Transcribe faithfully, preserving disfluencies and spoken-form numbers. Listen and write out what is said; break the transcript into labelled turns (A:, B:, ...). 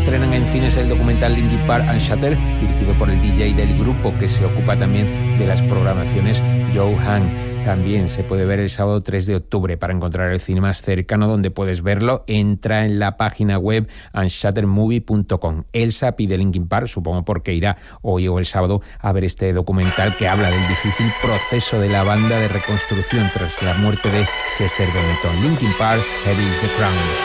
A: estrenan en cines el documental Linkin Park Unshattered, dirigido por el D J del grupo, que se ocupa también de las programaciones, Joe Hahn. También se puede ver el sábado tres de octubre. Para encontrar el cine más cercano donde puedes verlo, entra en la página web unshattered movie punto com. Elsa pide Linkin Park, supongo porque irá hoy o el sábado a ver este documental que habla del difícil proceso de la banda de reconstrucción tras la muerte de Chester Bennington. Linkin Park, Heavy is the Crown.